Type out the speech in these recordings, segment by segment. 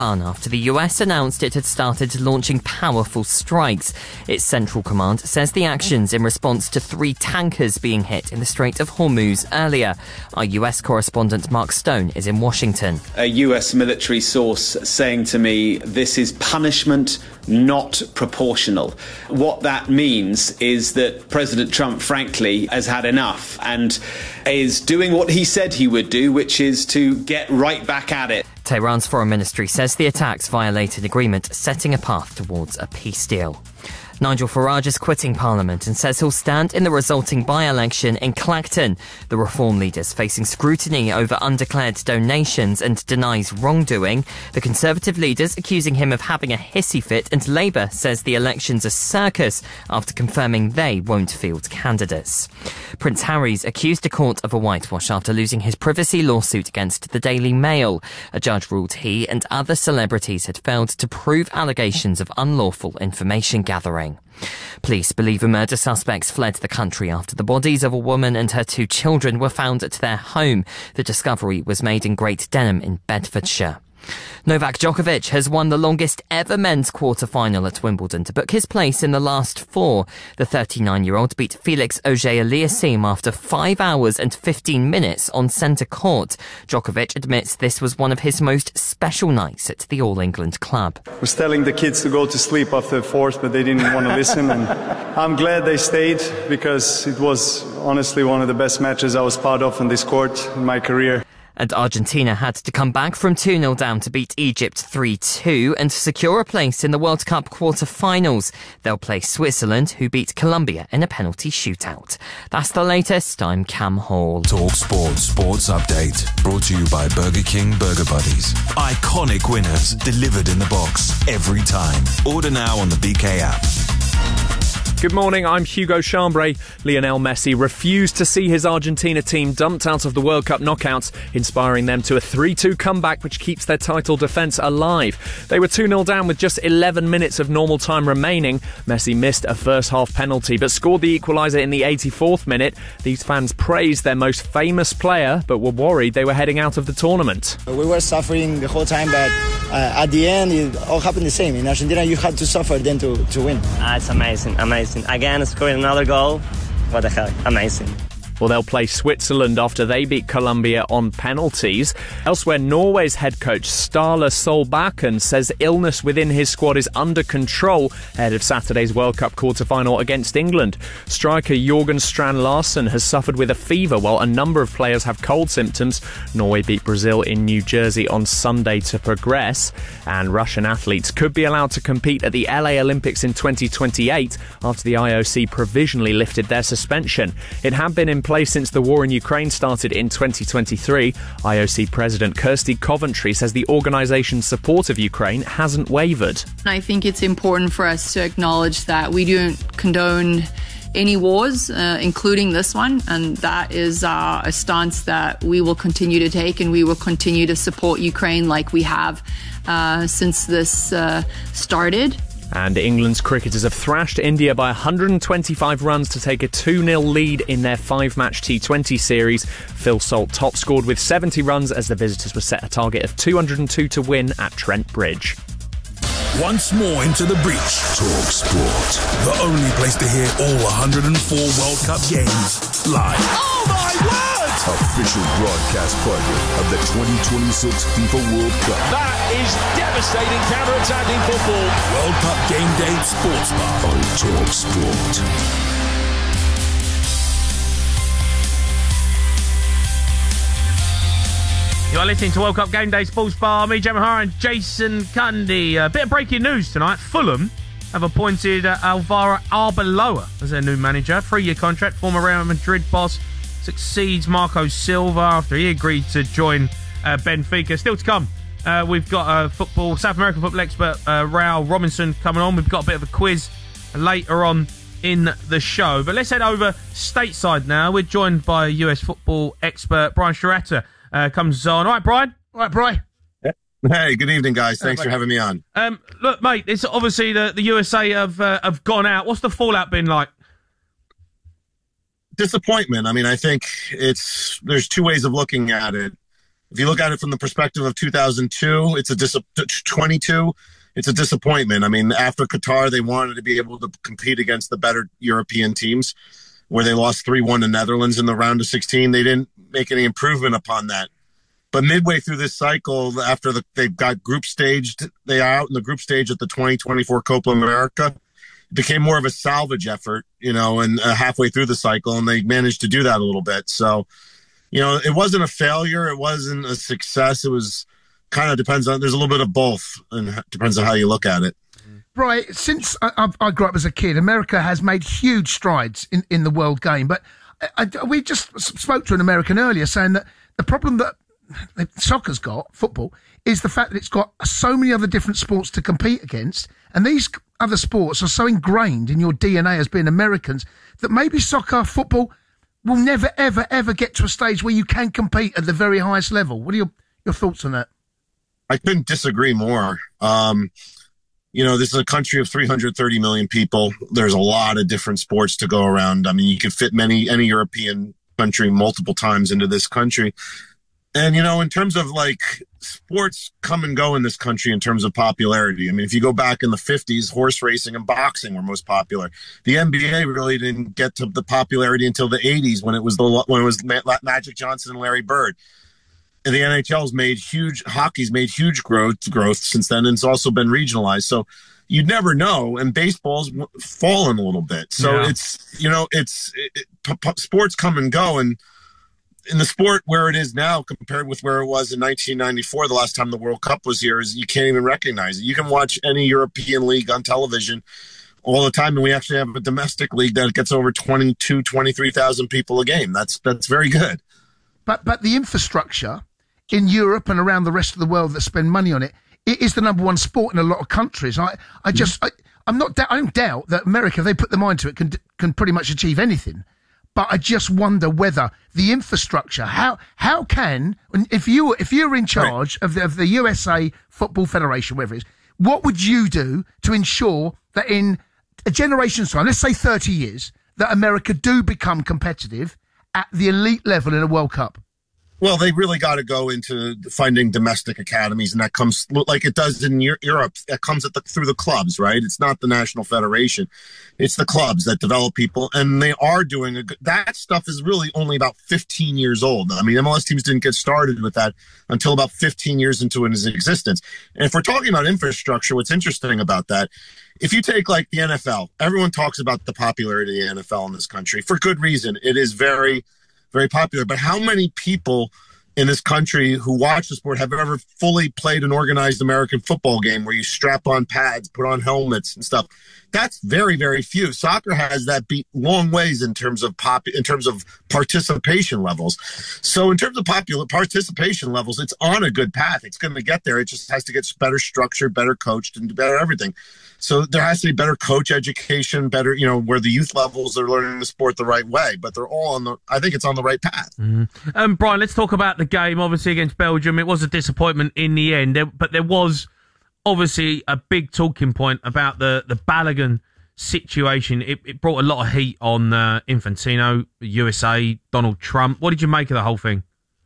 after the US announced it had started launching powerful strikes. Its central command says the actions in response to 3 tankers being hit in the Strait of Hormuz earlier. Our US correspondent Mark Stone is in Washington. A US military source saying to me, this is punishment, not proportional. What that means is that President Trump, frankly, has had enough and is doing what he said he would do, which is to get right back at it. Tehran's foreign ministry says the attacks violate an agreement setting a path towards a peace deal. Nigel Farage is quitting Parliament and says he'll stand in the resulting by-election in Clacton. The Reform leader's facing scrutiny over undeclared donations and denies wrongdoing. The Conservative leader's accusing him of having a hissy fit, and Labour says the election's a circus after confirming they won't field candidates. Prince Harry's accused a court of a whitewash after losing his privacy lawsuit against the Daily Mail. A judge ruled he and other celebrities had failed to prove allegations of unlawful information gathering. Police believe a murder suspects fled the country after the bodies of a woman and her 2 children were found at their home. The discovery was made in Great Denham in Bedfordshire. Novak Djokovic has won the longest ever men's quarter-final at Wimbledon to book his place in the last 4. The 39-year-old beat Felix Auger-Aliassime after 5 hours and 15 minutes on centre court. Djokovic admits this was one of his most special nights at the All England club. I was telling the kids to go to sleep after the 4th, but they didn't want to listen, and I'm glad they stayed because it was honestly one of the best matches I was part of on this court in my career. And Argentina had to come back from 2-0 down to beat Egypt 3-2 and secure a place in the World Cup quarter-finals. They'll play Switzerland, who beat Colombia in a penalty shootout. That's the latest. I'm Cam Hall. Talk Sports Update. Brought to you by Burger King Burger Buddies. Iconic winners delivered in the box every time. Order now on the BK app. Good morning, I'm Hugo Chambray. Lionel Messi refused to see his Argentina team dumped out of the World Cup knockouts, inspiring them to a 3-2 comeback which keeps their title defence alive. They were 2-0 down with just 11 minutes of normal time remaining. Messi missed a first-half penalty but scored the equaliser in the 84th minute. These fans praised their most famous player but were worried they were heading out of the tournament. We were suffering the whole time, but at the end it all happened the same. In Argentina you had to suffer then to win. It's amazing. Again, scoring another goal. What the heck? Amazing. Well, they'll play Switzerland after they beat Colombia on penalties. Elsewhere, Norway's head coach Ståle Solbakken says illness within his squad is under control ahead of Saturday's World Cup quarter-final against England. Striker Jorgen Strand Larsen has suffered with a fever while a number of players have cold symptoms. Norway beat Brazil in New Jersey on Sunday to progress. And Russian athletes could be allowed to compete at the LA Olympics in 2028 after the IOC provisionally lifted their suspension. It had been in place since the war in Ukraine started in 2023. IOC President Kirsty Coventry says the organisation's support of Ukraine hasn't wavered. I think it's important for us to acknowledge that we don't condone any wars, including this one, and that is a stance that we will continue to take, and we will continue to support Ukraine like we have since this started. And England's cricketers have thrashed India by 125 runs to take a 2-0 lead in their 5-match T20 series. Phil Salt top scored with 70 runs as the visitors were set a target of 202 to win at Trent Bridge. Once more into the breach. Talk Sport. The only place to hear all 104 World Cup games live. Oh my word! Official broadcast partner of the 2026 FIFA World Cup. That is devastating counter-attacking football. World Cup Game Day Sports Bar on Talk Sport. You are listening to World Cup Game Day Sports Bar. Me, Gemma Hara and Jason Cundy. A bit of breaking news tonight. Fulham have appointed Alvaro Arbeloa as their new manager. 3-year contract. Former Real Madrid boss succeeds Marco Silva after he agreed to join Benfica. Still to come, we've got South American football expert Raul Robinson coming on. We've got a bit of a quiz later on in the show. But let's head over stateside now. We're joined by US football expert Brian Sciaretta. Comes on. All right, Brian. Hey, good evening, guys. Thanks for having me on. Look, mate, it's obviously the USA have gone out. What's the fallout been like? Disappointment. I mean, I think there's two ways of looking at it. If you look at it from the perspective of 2002, it's a 22. It's a disappointment. I mean, after Qatar, they wanted to be able to compete against the better European teams, where they lost 3-1 to Netherlands in the round of 16. They didn't make any improvement upon that. But midway through this cycle, after they got group staged, they are out in the group stage at the 2024 Copa America. It became more of a salvage effort, and halfway through the cycle, and they managed to do that a little bit. So, it wasn't a failure. It wasn't a success. It was kind of depends on, there's a little bit of both, and it depends on how you look at it. Right. Since I grew up as a kid, America has made huge strides in the world game. But we just spoke to an American earlier saying that the problem that soccer's got, football, is the fact that it's got so many other different sports to compete against. And these other sports are so ingrained in your DNA as being Americans that maybe soccer, football will never, ever, ever get to a stage where you can compete at the very highest level. What are your thoughts on that? I couldn't disagree more. This is a country of 330 million people. There's a lot of different sports to go around. I mean, you could fit any European country multiple times into this country. And, in terms of sports come and go in this country in terms of popularity. I mean, if you go back in the 50s, horse racing and boxing were most popular. The NBA really didn't get to the popularity until the 80s when it was Magic Johnson and Larry Bird. And the hockey's made huge growth since then, and it's also been regionalized. So you'd never know, and baseball's fallen a little bit. So sports come and go, and in the sport where it is now compared with where it was in 1994, the last time the World Cup was here, is you can't even recognize it. You can watch any European league on television all the time, and we actually have a domestic league that gets over 23,000 people a game. That's very good. But the infrastructure in Europe and around the rest of the world that spend money on it is the number one sport in a lot of countries. I don't doubt that America, if they put their mind to it, can pretty much achieve anything. But I just wonder whether the infrastructure, how can, if you're in charge of the USA Football Federation, whatever it is, what would you do to ensure that in a generation's time, let's say 30 years, that America do become competitive at the elite level in a World Cup? Well, they really got to go into finding domestic academies, and that comes like it does in Europe. That comes through the clubs, right? It's not the national federation; it's the clubs that develop people, and they are doing that stuff is really only about 15 years old. I mean, MLS teams didn't get started with that until about 15 years into its existence. And if we're talking about infrastructure, what's interesting about that, if you take the NFL, everyone talks about the popularity of the NFL in this country for good reason. It is very, very popular. But how many people in this country who watch the sport have ever fully played an organized American football game where you strap on pads, put on helmets and stuff? That's very, very few. Soccer has that beat long ways in terms of participation levels. So in terms of participation levels, it's on a good path. It's going to get there. It just has to get better structured, better coached, and better everything. So there has to be better coach education, better, where the youth levels are learning the sport the right way. But they're all I think it's on the right path. Mm-hmm. Brian, let's talk about the game, obviously, against Belgium. It was a disappointment in the end, but there was obviously a big talking point about the Balogun situation. It brought a lot of heat on Infantino, USA, Donald Trump. What did you make of the whole thing?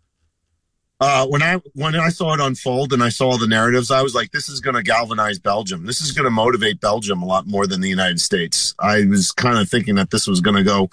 When I saw it unfold and I saw the narratives, I was like, this is going to galvanize Belgium. This is going to motivate Belgium a lot more than the United States. I was kind of thinking that this was going to go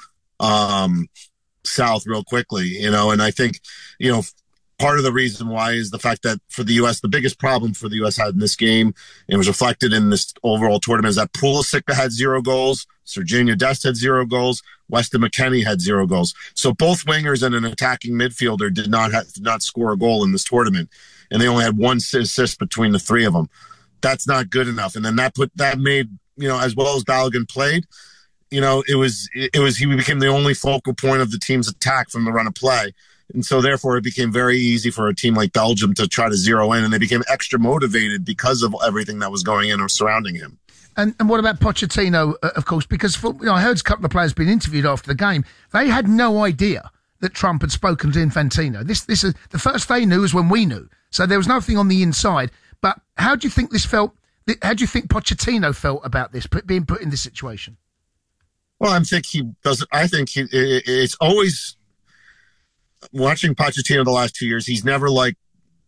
south real quickly, and I think, part of the reason why is the fact that for the U.S., the biggest problem for the U.S. had in this game, and was reflected in this overall tournament, is that Pulisic had 0 goals, Sergiño Dest had 0 goals, Weston McKennie had 0 goals. So both wingers and an attacking midfielder did not score a goal in this tournament, and they only had 1 assist between the 3 of them. That's not good enough. And then that made, as well as Balogun played, he became the only focal point of the team's attack from the run of play. And so, therefore, it became very easy for a team like Belgium to try to zero in, and they became extra motivated because of everything that was going in or surrounding him. And what about Pochettino, of course? Because I heard a couple of players being interviewed after the game. They had no idea that Trump had spoken to Infantino. This is the first they knew is when we knew. So there was nothing on the inside. But how do you think this felt? How do you think Pochettino felt about this being put in this situation? Well, I think it's always. Watching Pochettino the last 2 years, he's never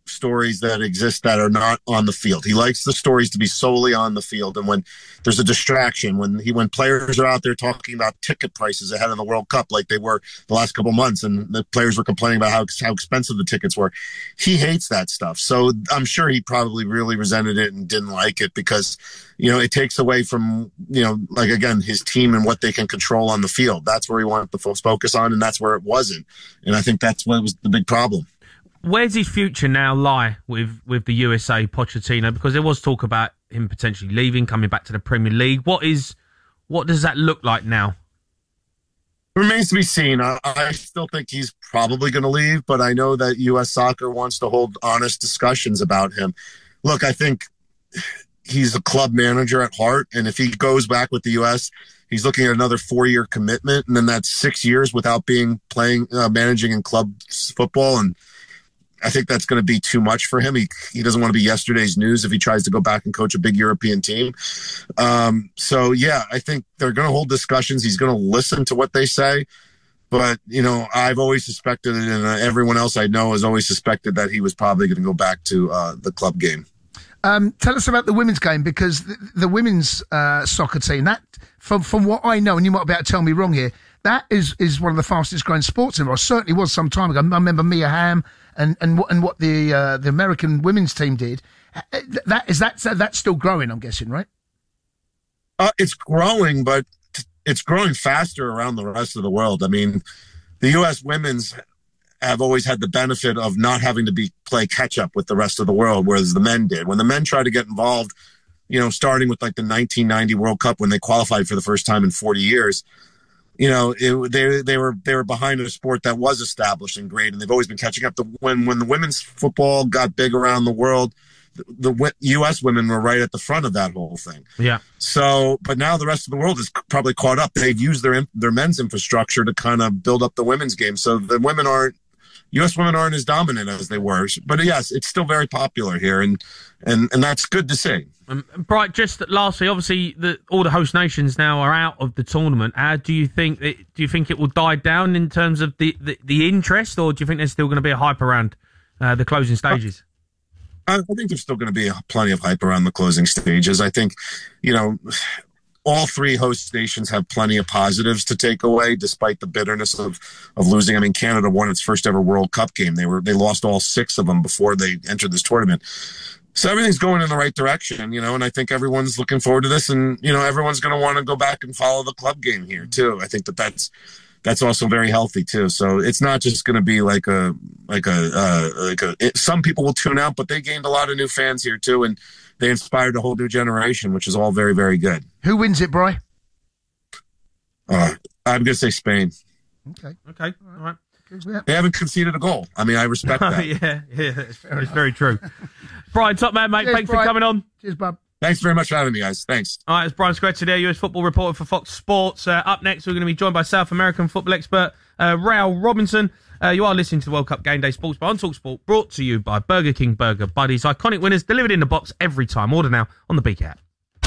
stories that exist that are not on the field. He likes the stories to be solely on the field. And when there's a distraction, when players are out there talking about ticket prices ahead of the World Cup, like they were the last couple of months, and the players were complaining about how expensive the tickets were, he hates that stuff. So I'm sure he probably really resented it and didn't like it because, it takes away from, like, again, his team and what they can control on the field. That's where he wanted the focus on, and that's where it wasn't. And I think that's what was the big problem. Where's his future now lie with the USA, Pochettino? Because there was talk about him potentially leaving, coming back to the Premier League. What does that look like now? It remains to be seen. I still think he's probably going to leave, but I know that U.S. Soccer wants to hold honest discussions about him. Look, I think he's a club manager at heart, and if he goes back with the U.S., he's looking at another 4-year commitment, and then that's 6 years without managing in club football, and I think that's going to be too much for him. He doesn't want to be yesterday's news if he tries to go back and coach a big European team. So, yeah, I think they're going to hold discussions. He's going to listen to what they say. But, I've always suspected it, and everyone else I know has always suspected that he was probably going to go back to the club game. Tell us about the women's game, because the women's soccer team, that from what I know, and you might be able to tell me wrong here, that is one of the fastest growing sports in the world. Certainly was some time ago. I remember Mia Hamm and what the American women's team did. That's still growing, I'm guessing, right? It's growing, but it's growing faster around the rest of the world. I mean, the U.S. women's have always had the benefit of not having to play catch up with the rest of the world, whereas the men did. When the men tried to get involved, starting with like the 1990 World Cup when they qualified for the first time in 40 years, they were behind a sport that was established and great, and they've always been catching up. When the women's football got big around the world, the U.S. women were right at the front of that whole thing. Yeah. So, but now the rest of the world is probably caught up. They've used their men's infrastructure to kind of build up the women's game. So the U.S. women aren't as dominant as they were. But yes, it's still very popular here, and that's good to see. Bright, just lastly, obviously, all the host nations now are out of the tournament. Do you think it will die down in terms of the interest, or do you think there's still going to be a hype around the closing stages? I think there's still going to be plenty of hype around the closing stages. I think, all three host nations have plenty of positives to take away, despite the bitterness of losing. I mean, Canada won its first ever World Cup game. They lost all 6 of them before they entered this tournament. So everything's going in the right direction, and I think everyone's looking forward to this, and everyone's going to want to go back and follow the club game here too. I think that's also very healthy too. So it's not just going to be like some people will tune out, but they gained a lot of new fans here too, and they inspired a whole new generation, which is all very, very good. Who wins it, Bri? I'm going to say Spain. Okay. All right. They haven't conceded a goal. I mean, I respect that. yeah, it's very true. Brian, top man, mate. Cheers, thanks Brian. for coming on. Cheers, bub. Thanks very much for having me, guys. Thanks. All right, it's Brian Scretcher there, US football reporter for Fox Sports. Up next, we're going to be joined by South American football expert Raul Robinson. You are listening to the World Cup Game Day Sports Bar on TalkSport, brought to you by Burger King Burger Buddies. Iconic winners delivered in the box every time. Order now on the BK app.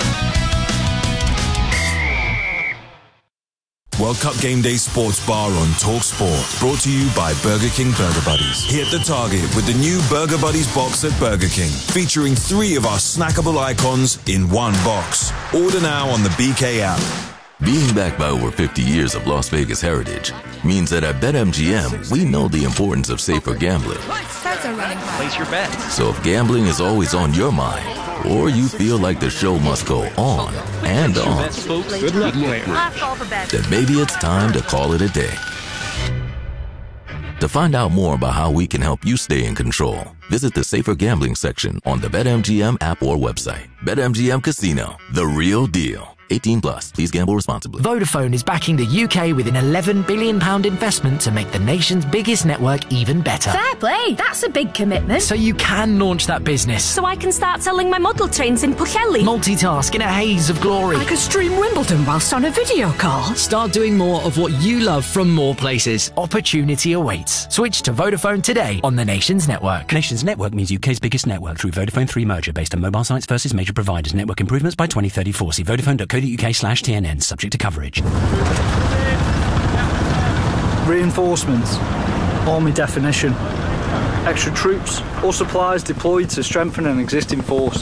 World Cup Game Day Sports Bar on TalkSport, brought to you by Burger King Burger Buddies. Hit the target with the new Burger Buddies box at Burger King, featuring 3 of our snackable icons in one box. Order now on the BK app. Being backed by over 50 years of Las Vegas heritage means that at BetMGM, we know the importance of safer gambling. Place your bet. So if gambling is always on your mind, or you feel like the show must go on and on, Good luck, player. then maybe it's time to call it a day. To find out more about how we can help you stay in control, visit the Safer Gambling section on the BetMGM app or website. BetMGM Casino, the real deal. 18 plus. Please gamble responsibly. Vodafone is backing the UK with an £11 billion investment to make the nation's biggest network even better. Fair play. That's a big commitment. So you can launch that business. So I can start selling my model trains in Pwllheli. Multitask in a haze of glory. I could stream Wimbledon whilst on a video call. Start doing more of what you love from more places. Opportunity awaits. Switch to Vodafone today on the Nations Network. Nations Network means UK's biggest network through Vodafone 3 merger based on mobile sites versus major providers. Network improvements by 2034. See Vodafone.co.uk/TNN, subject to coverage. Reinforcements. Army definition. Extra troops or supplies deployed to strengthen an existing force.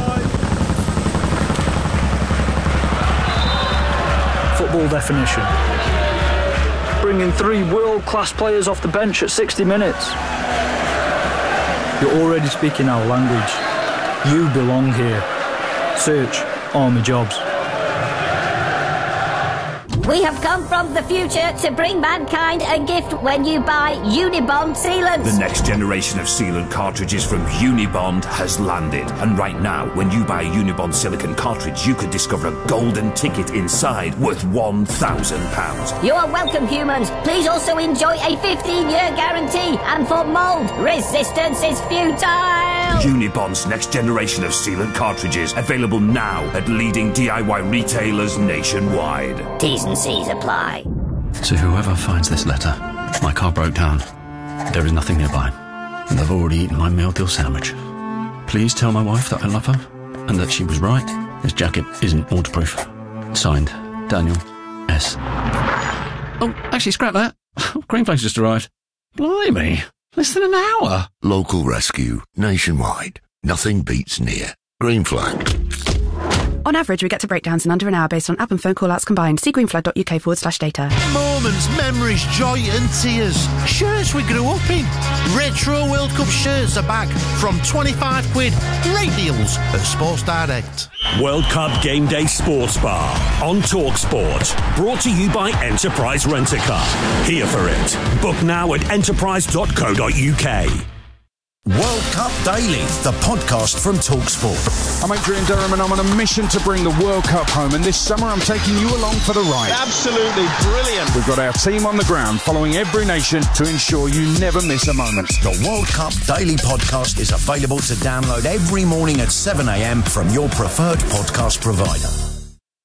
Football definition. Bringing 3 world-class players off the bench at 60 minutes. You're already speaking our language. You belong here. Search Army Jobs. We have come from the future to bring mankind a gift when you buy Unibond sealants. The next generation of sealant cartridges from Unibond has landed. And right now, when you buy a Unibond silicone cartridge, you could discover a golden ticket inside worth £1,000. You are welcome, humans. Please also enjoy a 15-year guarantee. And for mould, resistance is futile. Unibond's next generation of sealant cartridges, available now at leading DIY retailers nationwide. T's and C's apply. To whoever finds this letter, my car broke down. There is nothing nearby, and I've already eaten my meal deal sandwich. Please tell my wife that I love her, and that she was right. This jacket isn't waterproof. Signed, Daniel S. Oh, actually, scrap that. Greenflags just arrived. Blimey, less than an hour. Local rescue, nationwide. Nothing beats near. Green Flag. On average, we get to breakdowns in under an hour based on app and phone call-outs combined. See greenflag.uk/data. Moments, memories, joy and tears. Shirts we grew up in. Retro World Cup shirts are back from 25 quid. Great deals at Sports Direct. World Cup Game Day Sports Bar on TalkSport. Brought to you by Enterprise Rent-A-Car. Here for it. Book now at enterprise.co.uk. World Cup Daily, the podcast from TalkSport. I'm Adrian Durham and I'm on a mission to bring the World Cup home, and this summer I'm taking you along for the ride. Absolutely brilliant. We've got our team on the ground following every nation to ensure you never miss a moment. The World Cup Daily podcast is available to download every morning at 7 a.m. from your preferred podcast provider.